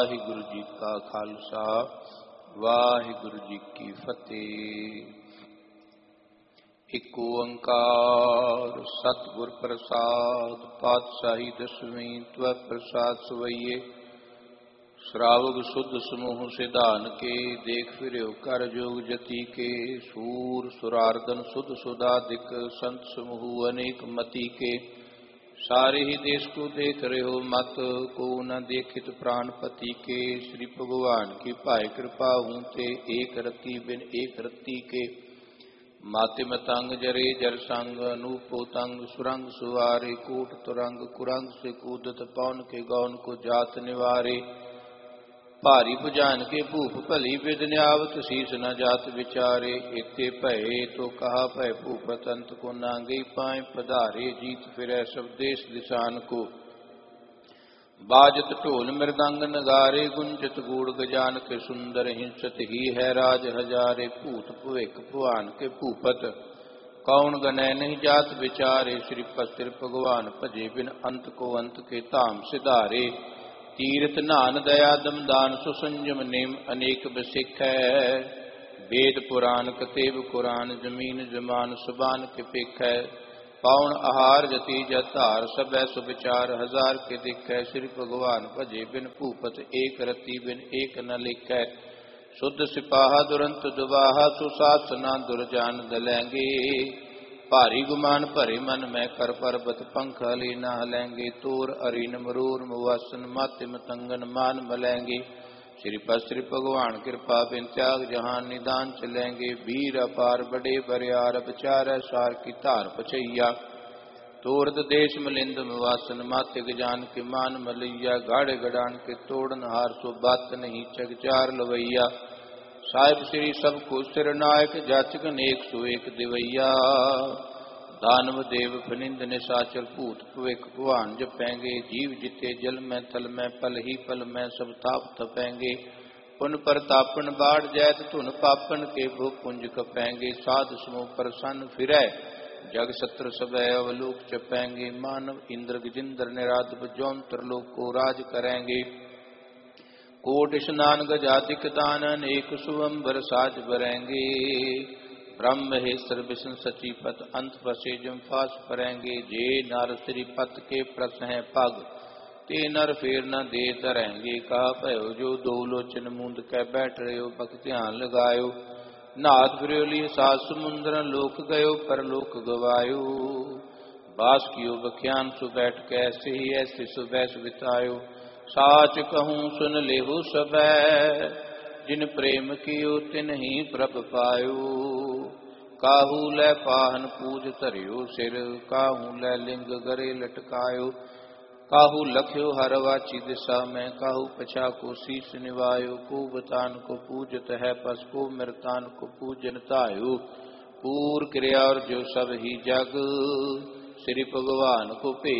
वाहिगुरु जी का खालसा वाहिगुरु जी की फतेह। एक ओंकार सतगुर प्रसाद पातशाही दसवीं त्व प्रसाद सवैये। श्रावक शुद्ध समूह सिधान के देख फिर कर जोग जति के। सूर सुरार्दन सुध सुधादिक संत समूह अनेक मति के। सारे ही देश को देख रहे हो मत को न देखित प्राणपति के। श्री भगवान की पाए कृपा हूँ ते एक रति बिन एक रति के। माते मतंग जरे जर संग अनूपो तंग सुरंग सुवारे। कोट तुरंग कुरंग से कूदत पौन के गौन को जात निवारे। भारी भुजान के भूप भली विद न्यावत शीस न जात विचारे। इत्ते भय तो कहा भय भूपत अंत को नांगे पाए पधारे। जीत फिरै सब देश दिशान को। बाजत ढोल मृदंग नगारे। गुंजत गूढ़ गजान के सुंदर हिंसत ही है राज हजारे। भूत भविक भुआन के भूपत कौन गणै नहीं जात विचारे। श्री पस्तिर भगवान भजे बिन अंत को अंत के धाम सिधारे। तीर्थ नान दया दमदान सुसंजम नेम अनेक बसिख है। वेद पुराण कतेब कुरान जमीन जमान सुबान के पिख है। पावन आहार जति जतार सब सुविचार हजार के दिख है। श्री भगवान भजे बिन भूपत एक रति बिन एक न लिख है। शुद्ध सिपाहा दुरंत दुबाहा सुसात ना दुर्जान दलेंगे। भारी गुमान भरे मन में कर पर्वत पंख हले न हलेंगे। तोर अरीन मरूर मुवासन माते मतंगन मान मलेंगे। श्री पस्त्री भगवान कृपा बिन त्याग जहान निदान चलेंगे। वीर अपार बड़े बरियार बचार सार की धार पचैया। तोरद देश मलिंद मुवासन माते गजान के मान मलैया। गाढ़े गडान के तोड़न हार सो बात नहीं चगचार लवैया। साहिब श्री सबको सिर नायक जाचक नेक सो एक दिवैया। दानव देव फनिंद निशाचर भूत भविक भगवान जपेंगे। जीव जिते जल में थल में पल ही पल में सब ताप तपेंगे। पुन प्रतापन बाढ़ जैत धुन पापन के भो पुंज कपेंगे। साध समूह प्रसन्न फिरै जग सत्र सबै अवलोक चपेंगे। मानव इंद्र गजिंद्र निराधप जौन त्रिलोक को राज करेंगे। कोट स्नान गजाधिक दानन एक सुवंबर साज बरेंगे। ब्रह्म महेश्वर विष्णु सचीपत अंत फसे जम फास परेंगे। जे नर श्रीपत के प्रस हैं पग ते नर फेर न दे तरेंगे। कहा भयो जो दो लोचन मूंद कै बैठ रहे हो बक ध्यान लगायो। नाथ फिरोली सात समुद्र लोक गयो परलोक गवायो। बास कियो बख्यान सु बैठ के ऐसे ही ऐसे सुबह बितायो। साच कहूँ सुन लेहु सबै जिन प्रेम कियो तिन्हि प्रभ पायो। काहू लै पाहन पूज धरियो सिर काहू लै लिंग गरे लटकायो। काहू लख्यो हर वाची दिशा में काहू पछा को शीश निवायो। को बतान को पूजत है पस को मृतान को पूजन तायो। पूर क्रिया और जो सब ही जग श्री भगवान को पे